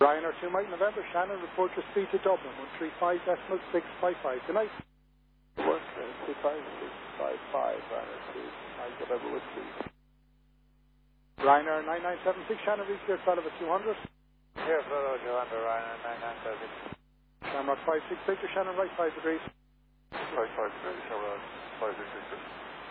Ryanair 2 Mike November, Shannon, report your speed to Dublin, 135.655. Good night. 135.655, Ryanair 2, Mike November with speed. Ryanair 9976, Shannon, reach your Sullivan 200. Here, Floro 200, Ryanair 9976. Shamrock 568, Shannon, right 5 degrees. Right 5 degrees, Shamrock 566.